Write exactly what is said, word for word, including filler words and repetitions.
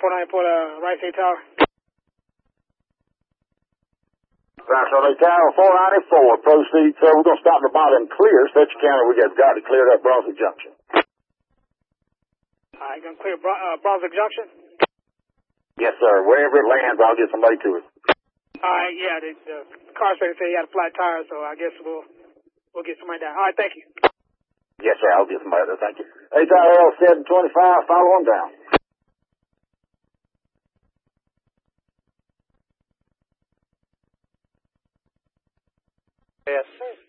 four nine for the right side tower. South L A Tower, four ninety-four. Proceed, sir. We're going to stop the bottom clear. Fetcher County, we got got to clear that Brunswick Junction. All right, going to clear Br uh, Brunswick Junction? Yes, sir. Wherever it lands, I'll get somebody to it. All right, yeah, the, the car inspector said he had a flat tire, so I guess we'll we'll get somebody down. All right, thank you. Yes, sir. I'll get somebody there. Thank you. H I L seven twenty-five, follow on down. Yes, sir.